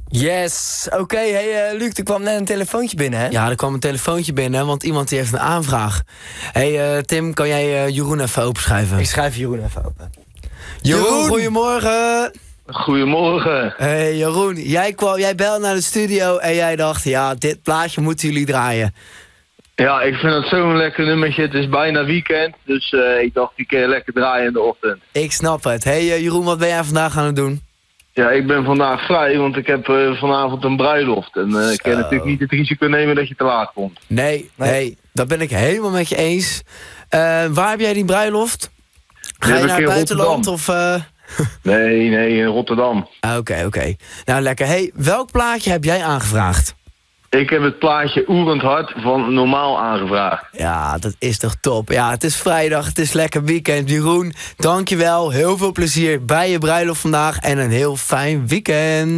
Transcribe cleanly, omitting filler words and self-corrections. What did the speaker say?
Yes, oké. Hey Luc, er kwam net een telefoontje binnen, hè? Ja, er kwam een telefoontje binnen, want iemand die heeft een aanvraag. Hey Tim, kan jij Jeroen even openschuiven? Ik schrijf Jeroen even open. Jeroen, goedemorgen. Goedemorgen. Hey Jeroen, jij belde naar de studio en jij dacht, ja, dit plaatje moeten jullie draaien. Ja, ik vind het zo'n lekker nummertje. Het is bijna weekend, dus ik dacht die keer lekker draaien in de ochtend. Ik snap het. Hey Jeroen, wat ben jij vandaag aan het doen? Ja, ik ben vandaag vrij, want ik heb vanavond een bruiloft. En ik kan natuurlijk niet het risico nemen dat je te laat komt. Nee, dat ben ik helemaal met je eens. Waar heb jij die bruiloft? Ga je heb naar ik het in buitenland Rotterdam. of... Nee, in Rotterdam. Oké. Nou, lekker. Hey, welk plaatje heb jij aangevraagd? Ik heb het plaatje Oerend Hart van Normaal aangevraagd. Ja, dat is toch top. Ja, het is vrijdag, het is lekker weekend. Jeroen, dankjewel. Heel veel plezier bij je bruiloft vandaag en een heel fijn weekend.